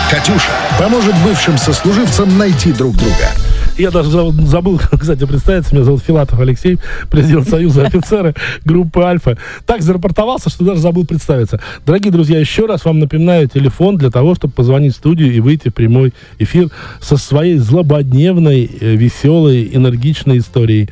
«Катюша» поможет бывшим сослуживцам найти друг друга. Я даже забыл, кстати, представиться. Меня зовут Филатов Алексей, президент Союза офицеров группы «Альфа». Так зарапортовался, что даже забыл представиться. Дорогие друзья, еще раз вам напоминаю телефон для того, чтобы позвонить в студию и выйти в прямой эфир со своей злободневной, веселой, энергичной историей.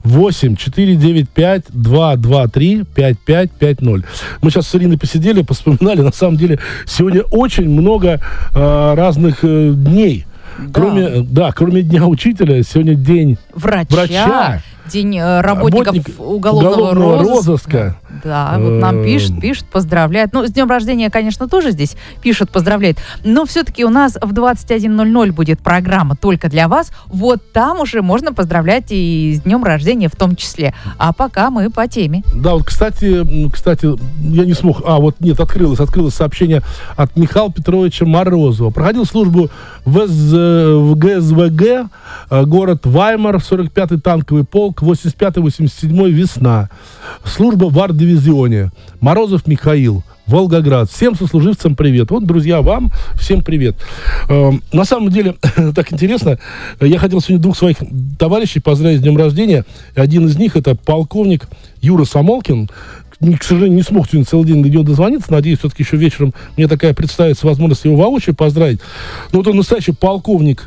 8-495-223-5550. Мы сейчас с Ириной посидели, поспоминали. На самом деле, сегодня очень много разных дней. Да. Кроме Дня учителя, сегодня день врача. День работников уголовного розыска. Да, вот нам пишут, поздравляют. Ну, с днем рождения, конечно, тоже здесь пишут, поздравляют. Но все-таки у нас в 21:00 будет программа только для вас. Вот там уже можно поздравлять и с днем рождения в том числе. А пока мы по теме. Да, вот, кстати, я не смог... Открылось сообщение от Михаила Петровича Морозова. Проходил службу в ГСВГ, город Ваймар, 45-й танковый полк, 85-87-й «Весна». Служба в арт-дивизионе. Морозов Михаил, Волгоград. Всем сослуживцам привет. Вот, друзья, вам всем привет. На самом деле, так интересно, я хотел сегодня двух своих товарищей поздравить с днем рождения. Один из них — это полковник Юра Самолкин. К сожалению, не смог сегодня целый день до него дозвониться. Надеюсь, все-таки еще вечером мне такая представится возможность его воочию поздравить. Но вот он настоящий полковник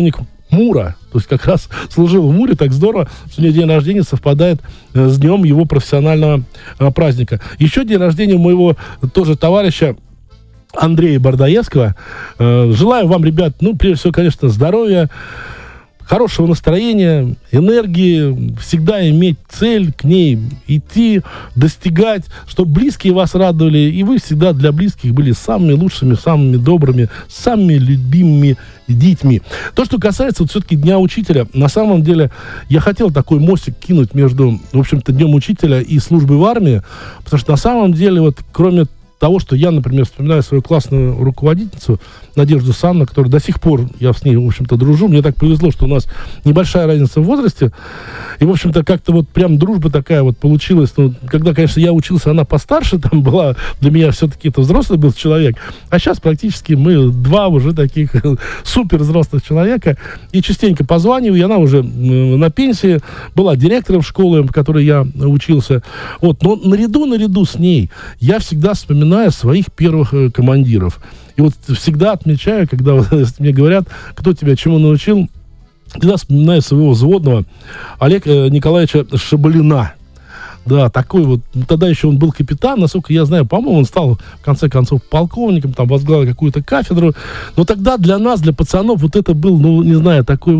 Мура, то есть как раз служил в Муре, так здорово, что у него день рождения совпадает с днем его профессионального праздника. Еще день рождения моего тоже товарища Андрея Бардаевского. Желаю вам, ребят, прежде всего, конечно, здоровья, хорошего настроения, энергии, всегда иметь цель, к ней идти, достигать, чтобы близкие вас радовали, и вы всегда для близких были самыми лучшими, самыми добрыми, самыми любимыми детьми. То, что касается все-таки Дня учителя, на самом деле я хотел такой мостик кинуть между, в общем-то, Днем учителя и службой в армии, потому что на самом деле, кроме того, что я, например, вспоминаю свою классную руководительницу Надежду Санну, которая до сих пор, я с ней, в общем-то, дружу. Мне так повезло, что у нас небольшая разница в возрасте. И, в общем-то, как-то прям дружба такая получилась. Когда, конечно, я учился, она постарше там была. Для меня все-таки это взрослый был человек. А сейчас практически мы два уже таких супер взрослых человека. И частенько позваниваю. И она уже на пенсии. Была директором школы, в которой я учился. Но наряду с ней я всегда вспоминаю своих первых командиров. И всегда отмечаю, когда мне говорят, кто тебя чему научил, всегда вспоминаю своего взводного Олега Николаевича Шабалина. Да, такой тогда еще он был капитан, насколько я знаю, по-моему, он стал, в конце концов, полковником, там, возглавил какую-то кафедру. Но тогда для нас, для пацанов, это был, не знаю, такой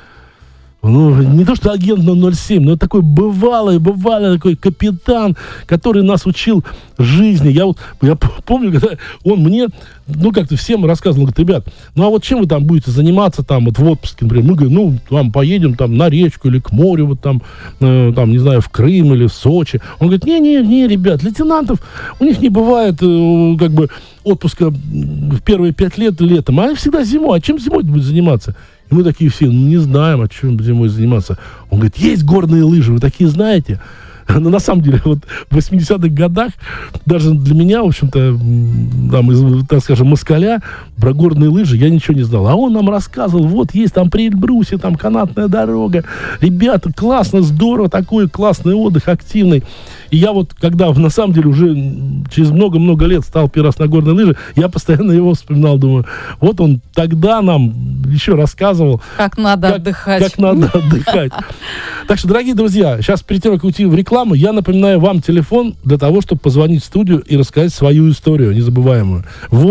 не то что агент 007, но такой бывалый такой капитан, который нас учил жизни. Я помню, когда он мне, как-то всем рассказывал, говорит, ребят, чем вы там будете заниматься там в отпуске, например? Мы говорим, там поедем там на речку или к морю, не знаю, в Крым или в Сочи. Он говорит, не, ребят, лейтенантов, у них не бывает отпуска в первые 5 лет летом, а всегда зимой. А чем зимой будет заниматься? И мы такие все, не знаем, о чем зимой заниматься. Он говорит, есть горные лыжи, вы такие знаете? Но на самом деле, в 80-х годах, даже для меня, в общем-то, из, москаля, про горные лыжи я ничего не знал. А он нам рассказывал, есть там при Эльбрусе, там канатная дорога. Ребята, классно, здорово, такой классный отдых, активный. И я когда, на самом деле, уже через много-много лет стал первый раз на горные лыжи, я постоянно его вспоминал, думаю, он тогда нам еще рассказывал, как надо отдыхать. Как надо отдыхать. Так что, дорогие друзья, сейчас перед тем, как уйти в рекламу, я напоминаю вам телефон для того, чтобы позвонить в студию и рассказать свою историю незабываемую.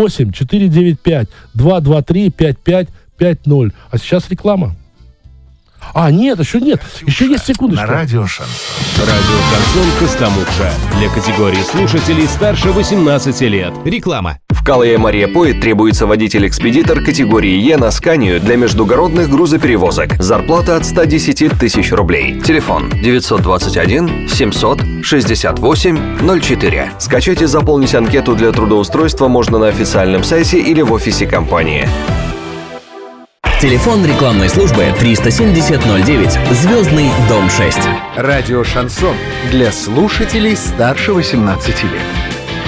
8-495-223-5550. А сейчас реклама. Нет, еще нет. Еще есть секундочку. На радио Шансон. Радио Шансон Костомукша. Для категории слушателей старше 18 лет. Реклама. В Калая-Мария-Пой требуется водитель-экспедитор категории Е на Сканию для междугородных грузоперевозок. Зарплата от 110 тысяч рублей. Телефон 921 700 68 04. Скачать и заполнить анкету для трудоустройства можно на официальном сайте или в офисе компании. Телефон рекламной службы 370-09, Звездный дом 6. Радио Шансон для слушателей старше 18 лет.